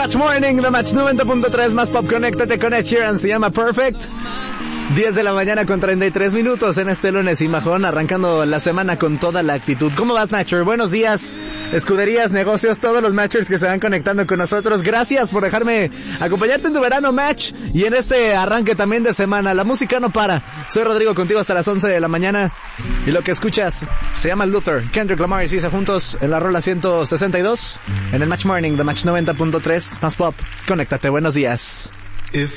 Match Morning, The Match 90.3, más pop, conéctate con Ed Sheeran, se llama Perfect. 10 de la mañana con 33 minutos en este lunes y majón, arrancando la semana con toda la actitud. ¿Cómo vas, Matcher? Buenos días, escuderías, negocios, todos los Matchers que se van conectando con nosotros. Gracias por dejarme acompañarte en tu verano, Match, y en este arranque también de semana. La música no para. Soy Rodrigo, contigo hasta las 11 de la mañana, y lo que escuchas se llama Luther, Kendrick Lamar y Sisa juntos en la rola 162, en el Match Morning, The Match 90.3, más pop. Conéctate, buenos días. If